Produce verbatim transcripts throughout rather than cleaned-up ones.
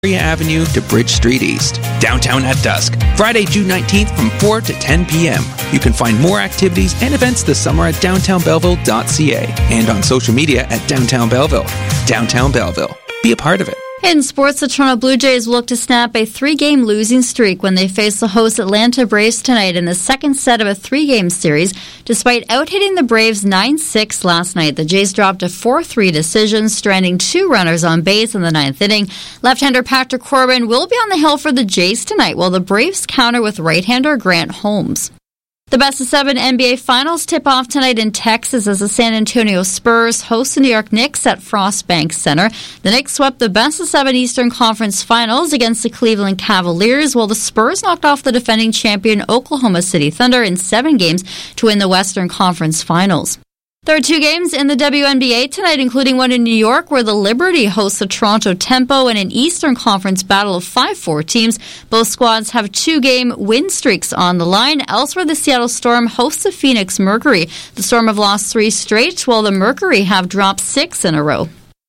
Avenue to Bridge Street East. Downtown at dusk, Friday, June nineteenth from four to ten p.m. You can find more activities and events this summer at downtown belleville dot c a and on social media at Downtown Belleville. Downtown Belleville. Be a part of it. In sports, the Toronto Blue Jays will look to snap a three-game losing streak when they face the host Atlanta Braves tonight in the second set of a three-game series. Despite out-hitting the Braves nine six last night, the Jays dropped a four three decision, stranding two runners on base in the ninth inning. Left-hander Patrick Corbin will be on the hill for the Jays tonight, while the Braves counter with right-hander Grant Holmes. The best of seven N B A Finals tip off tonight in Texas as the San Antonio Spurs host the New York Knicks at Frost Bank Center. The Knicks swept the best of seven Eastern Conference Finals against the Cleveland Cavaliers, while the Spurs knocked off the defending champion Oklahoma City Thunder in seven games to win the Western Conference Finals. There are two games in the W N B A tonight, including one in New York where the Liberty hosts the Toronto Tempo in an Eastern Conference battle of five four teams. Both squads have two-game win streaks on the line. Elsewhere, the Seattle Storm hosts the Phoenix Mercury. The Storm have lost three straight, while the Mercury have dropped six in a row.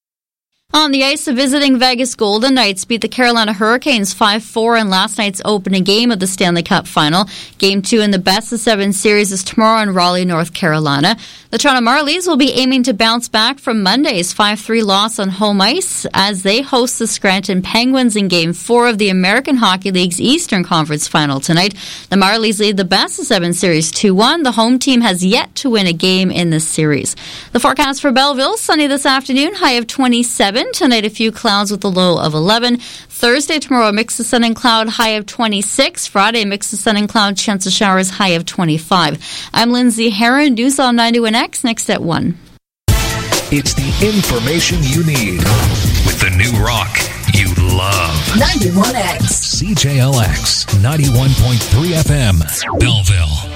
On the ice, the visiting Vegas Golden Knights beat the Carolina Hurricanes five four in last night's opening game of the Stanley Cup Final. Game two in the best of seven series is tomorrow in Raleigh, North Carolina. The Toronto Marlies will be aiming to bounce back from Monday's five three loss on home ice as they host the Scranton Penguins in Game four of the American Hockey League's Eastern Conference Final tonight. The Marlies lead the best of seven series two one. The home team has yet to win a game in this series. The forecast for Belleville, sunny this afternoon, high of twenty-seven. Tonight, a few clouds with a low of eleven. Thursday, tomorrow, a mix of sun and cloud, high of twenty-six. Friday, mix of sun and cloud, chance of showers, high of twenty-five. I'm Lindsay Heron, News on ninety-one X, next at one. It's the information you need with the new rock you love. ninety-one X. C J L X, ninety-one point three F M, Belleville.